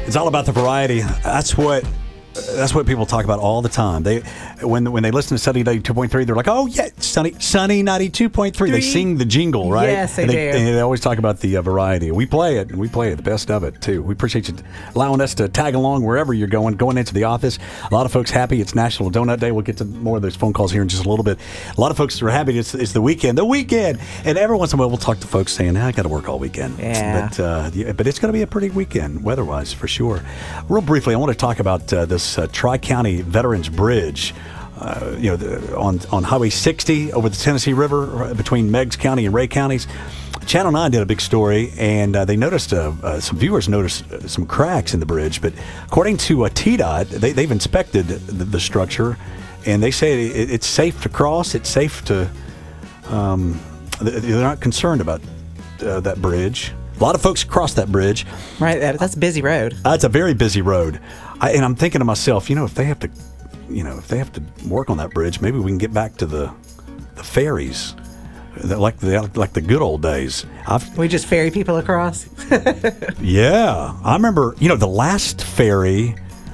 It's all about the variety. That's what people talk about all the time. When they listen to Sunny 92.3, they're like, "Oh yeah, Sunny 92.3." They sing the jingle, right? Yes, they do. And they always talk about the variety. We play it, and we play the best of it too. We appreciate you allowing us to tag along wherever you're going into the office. A lot of folks happy. It's National Donut Day. We'll get to more of those phone calls here in just a little bit. A lot of folks are happy. It's the weekend. And every once in a while, we'll talk to folks saying, "I got to work all weekend." Yeah. But it's going to be a pretty weekend weather-wise for sure. Real briefly, I want to talk about this Tri-County Veterans Bridge, on Highway 60 over the Tennessee River between Meigs County and Ray counties. Channel 9 did a big story, and they noticed some viewers noticed some cracks in the bridge. But according to TDOT, they've inspected the structure, and they say it's safe to cross. It's safe to. They're not concerned about that bridge. A lot of folks cross that bridge. Right, that's a busy road. It's a very busy road, and I'm thinking to myself, if they have to, work on that bridge, maybe we can get back to the ferries, like the good old days. We just ferry people across. Yeah, I remember. The last ferry.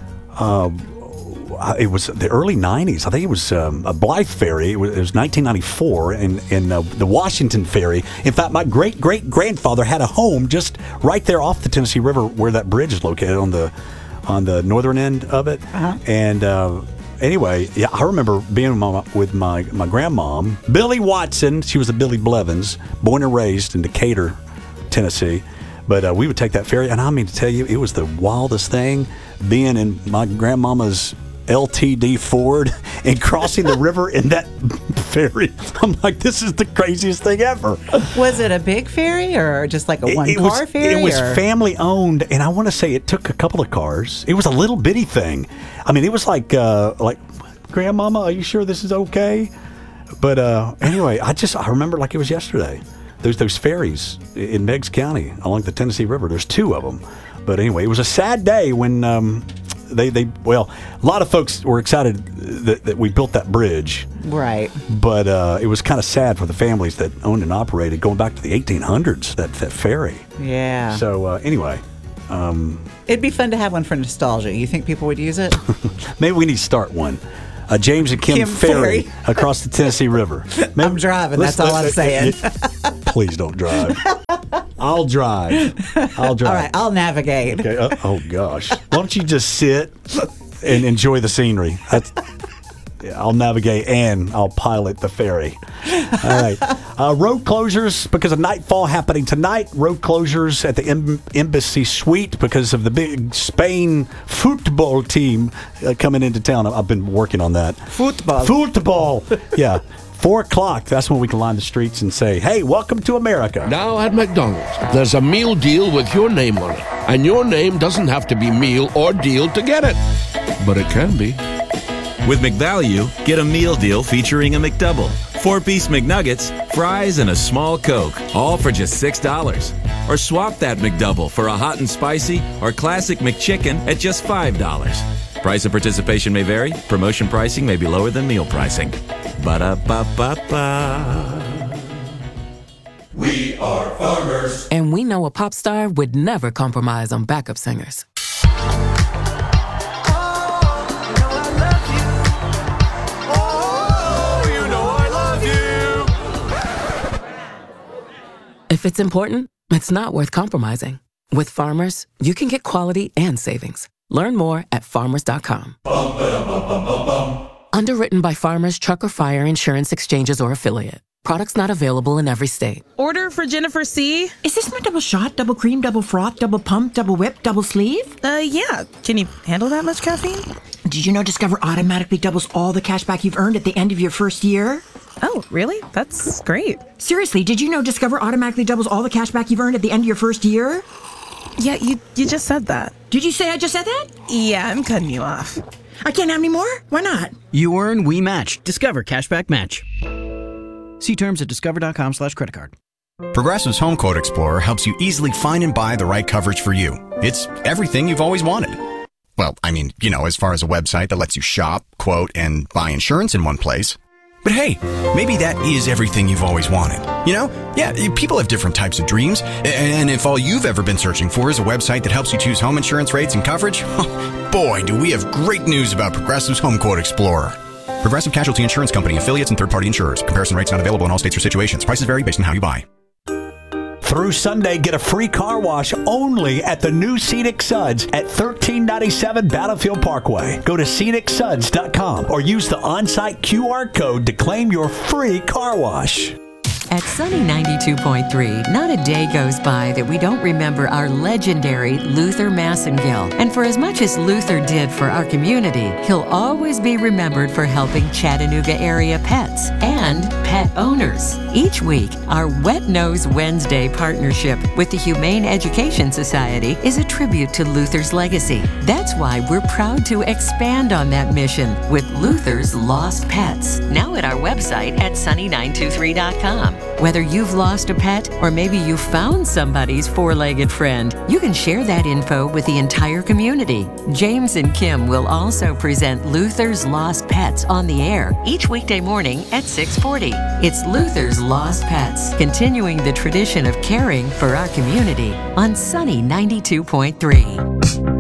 It was the early 90s. I think it was a Blythe ferry. It was 1994, and the Washington ferry. In fact, my great-great-grandfather had a home just right there off the Tennessee River where that bridge is located on the northern end of it. Uh-huh. And anyway, yeah, I remember being with my grandmom, Billy Watson. She was a Billy Blevins, born and raised in Decatur, Tennessee. But we would take that ferry, and I mean to tell you, it was the wildest thing being in my grandmama's LTD Ford and crossing the river in that ferry. I'm like, this is the craziest thing ever. Was it a big ferry or just like a one-car ferry? It was family owned, and I want to say it took a couple of cars. It was a little bitty thing. I mean, it was like, Grandmama, are you sure this is okay? But anyway, I remember like it was yesterday. There's those ferries in Meigs County along the Tennessee River. There's two of them. But anyway, it was a sad day when a lot of folks were excited that we built that bridge. Right. But it was kind of sad for the families that owned and operated going back to the 1800s, that ferry. Yeah. So anyway. It'd be fun to have one for nostalgia. You think people would use it? Maybe we need to start one. James and Kim ferry across the Tennessee River. Maybe, I'm driving. That's all I'm saying. Please don't drive. I'll drive. All right, I'll navigate. Okay. Oh gosh. Why don't you just sit and enjoy the scenery? I'll navigate and I'll pilot the ferry. All right. Road closures because of nightfall happening tonight. Road closures at the Embassy Suite because of the big Spain football team coming into town. I've been working on that. Football. Yeah. 4 o'clock, that's when we can line the streets and say, hey, welcome to America. Now at McDonald's, there's a meal deal with your name on it. And your name doesn't have to be meal or deal to get it. But it can be. With McValue, get a meal deal featuring a McDouble, 4-piece McNuggets, fries, and a small Coke, all for just $6. Or swap that McDouble for a hot and spicy or classic McChicken at just $5. Price of participation may vary. Promotion pricing may be lower than meal pricing. Ba-da-ba-ba-ba. We are farmers. And we know a pop star would never compromise on backup singers. If it's important, it's not worth compromising. With Farmers, you can get quality and savings. Learn more at farmers.com. Underwritten by Farmers Truck or Fire Insurance Exchanges or Affiliate. Products not available in every state. Order for Jennifer C. Is this my double shot, double cream, double froth, double pump, double whip, double sleeve? Yeah. Can you handle that much caffeine? Did you know Discover automatically doubles all the cash back you've earned at the end of your first year? Oh, really? That's great. Seriously, did you know Discover automatically doubles all the cash back you've earned at the end of your first year? Yeah, you just said that. Did you say I just said that? Yeah, I'm cutting you off. I can't have any more? Why not? You earn, we match. Discover Cashback Match. See terms at discover.com/creditcard. Progressive's Home Quote Explorer helps you easily find and buy the right coverage for you. It's everything you've always wanted. Well, I mean, as far as a website that lets you shop, quote, and buy insurance in one place. But hey, maybe that is everything you've always wanted. You know? Yeah, people have different types of dreams. And if all you've ever been searching for is a website that helps you choose home insurance rates and coverage, boy, do we have great news about Progressive's Home Quote Explorer. Progressive Casualty Insurance Company, affiliates, and third-party insurers. Comparison rates not available in all states or situations. Prices vary based on how you buy. Through Sunday, get a free car wash only at the new Scenic Suds at 1397 Battlefield Parkway. Go to scenicsuds.com or use the on-site QR code to claim your free car wash. At Sunny 92.3, not a day goes by that we don't remember our legendary Luther Massengill. And for as much as Luther did for our community, he'll always be remembered for helping Chattanooga area pets and pet owners. Each week, our Wet Nose Wednesday partnership with the Humane Education Society is a tribute to Luther's legacy. That's why we're proud to expand on that mission with Luther's Lost Pets, now at our website at sunny923.com. Whether you've lost a pet or maybe you found somebody's four-legged friend, you can share that info with the entire community. James and Kim will also present Luther's Lost Pets on the air each weekday morning at 6:40. It's Luther's Lost Pets, continuing the tradition of caring for our community on Sunny 92.3.